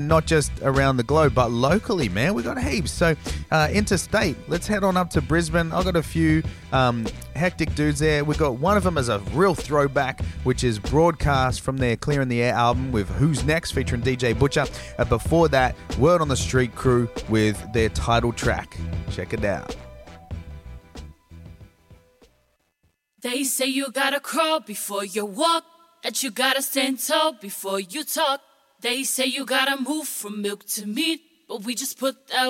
not just around the globe, but locally, man. We got heaps. So interstate, let's head on up to Brisbane. I've got a few hectic dudes there. We've got one of them as a real throwback, which is Broadcast from their Clear in the Air album with Who's Next featuring DJ Butcher. Before that, Word on the Street crew with their title track. Check it out. They say you gotta crawl before you walk, that you gotta stand tall before you talk. They say you gotta move from milk to meat, but we just put that